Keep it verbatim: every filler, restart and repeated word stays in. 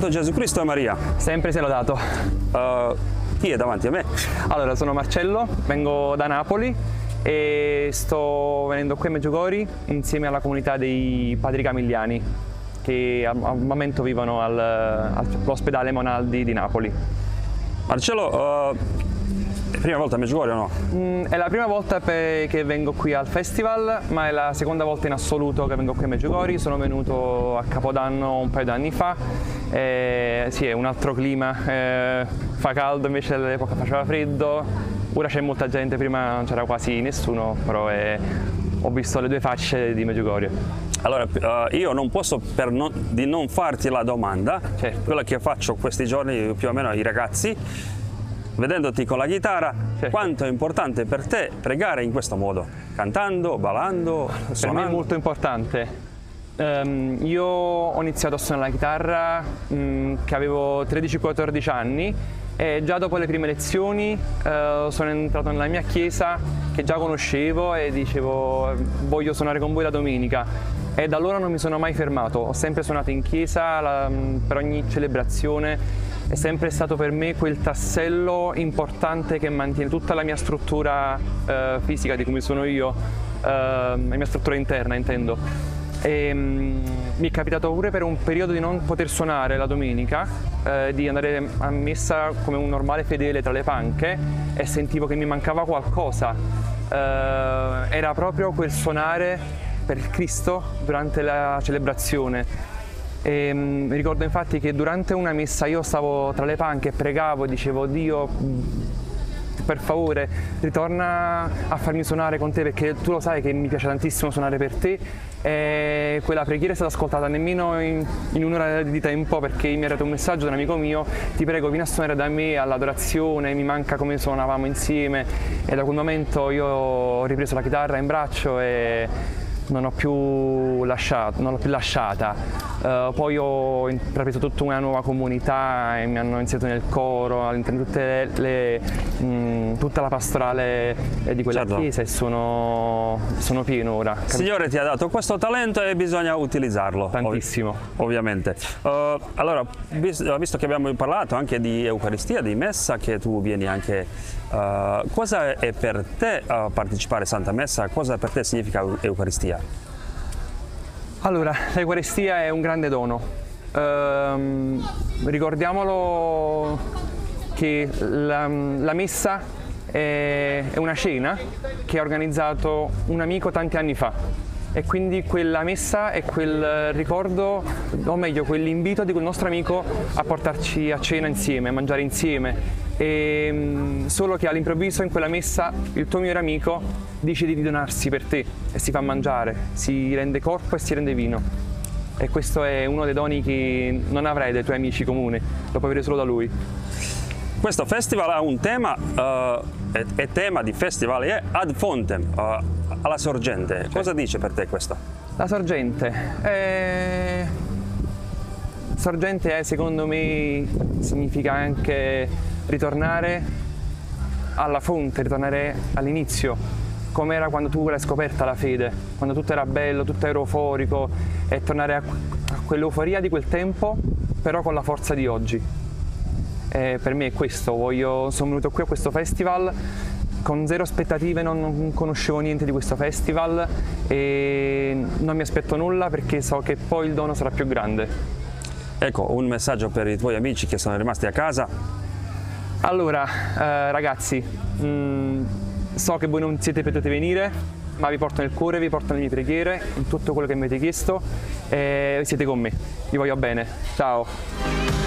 lodato Gesù Cristo e Maria. Sempre sia lodato. Uh, chi è davanti a me? Allora, sono Marcello, vengo da Napoli e sto venendo qui a Meggiugori insieme alla comunità dei Padri Camilliani che al, al momento vivono al, all'ospedale Monaldi di Napoli. Marcello, uh, è la prima volta a Meggiugori o no? Mm, è la prima volta che vengo qui al festival, ma è la seconda volta in assoluto che vengo qui a Meggiugori. Sono venuto a Capodanno un paio d'anni fa. Eh, sì, è un altro clima, eh, fa caldo, invece all'epoca faceva freddo. Ora c'è molta gente, prima non c'era quasi nessuno, però è, ho visto le due facce di Meggiugori. Allora, uh, io non posso per non, di non farti la domanda, certo. Quella che faccio questi giorni più o meno ai ragazzi, vedendoti con la chitarra, certo. Quanto è importante per te pregare in questo modo, cantando, ballando, per suonando? Me è molto importante. Um, io ho iniziato a suonare la chitarra um, che avevo tredici quattordici anni e già dopo le prime lezioni uh, sono entrato nella mia chiesa che già conoscevo e dicevo voglio suonare con voi la domenica, e da allora non mi sono mai fermato. Ho sempre suonato in chiesa la, per ogni celebrazione. È sempre stato per me quel tassello importante che mantiene tutta la mia struttura uh, fisica di come sono io, uh, la mia struttura interna intendo. E, um, mi è capitato pure per un periodo di non poter suonare la domenica, eh, di andare a messa come un normale fedele tra le panche, e sentivo che mi mancava qualcosa. Eh, era proprio quel suonare per Cristo durante la celebrazione. E, um, mi ricordo infatti che durante una messa io stavo tra le panche e pregavo e dicevo: Dio, per favore ritorna a farmi suonare con te, perché tu lo sai che mi piace tantissimo suonare per te. E quella preghiera è stata ascoltata nemmeno in, in un'ora di tempo, perché mi è arrivato un messaggio da un amico mio: ti prego, vieni a suonare da me all'adorazione, mi manca come suonavamo insieme. E da quel momento io ho ripreso la chitarra in braccio e non ho più lasciato, non l'ho più lasciata. Uh, poi ho intrapreso tutta una nuova comunità e mi hanno iniziato nel coro, all'interno di tutte le, le, mh, tutta la pastorale di quella certo. chiesa, e sono, sono pieno ora. Il Signore ti ha dato questo talento e bisogna utilizzarlo. Tantissimo. Ov ovviamente. Uh, allora, visto, visto che abbiamo parlato anche di Eucaristia, di Messa, che tu vieni anche, uh, cosa è per te uh, partecipare a Santa Messa? Cosa per te significa Eucaristia? Allora, l'Eucaristia è un grande dono. Um, ricordiamolo che la, la Messa è, è una cena che ha organizzato un amico tanti anni fa, e quindi quella messa è quel ricordo, o meglio quell'invito di quel nostro amico a portarci a cena insieme, a mangiare insieme. E, um, solo che all'improvviso in quella messa il tuo migliore amico decide di donarsi per te e si fa mangiare, si rende corpo e si rende vino. E questo è uno dei doni che non avrai dai tuoi amici comuni, lo puoi avere solo da lui. Questo festival ha un tema, uh, è, è tema di festival, è ad fontem, uh, alla sorgente. Cosa certo. dice per te questo? La sorgente è... sorgente è, secondo me, significa anche ritornare alla fonte, ritornare all'inizio, come era quando tu l'hai scoperta la fede, quando tutto era bello, tutto era euforico, e tornare a, a quell'euforia di quel tempo, però con la forza di oggi. E per me è questo, voglio, sono venuto qui a questo festival con zero aspettative, non, non conoscevo niente di questo festival e non mi aspetto nulla, perché so che poi il dono sarà più grande. Ecco, un messaggio per i tuoi amici che sono rimasti a casa. Allora, eh, ragazzi, mh, so che voi non siete potuti venire, ma vi porto nel cuore, vi porto nelle mie preghiere, in tutto quello che mi avete chiesto, e siete con me. Vi voglio bene. Ciao!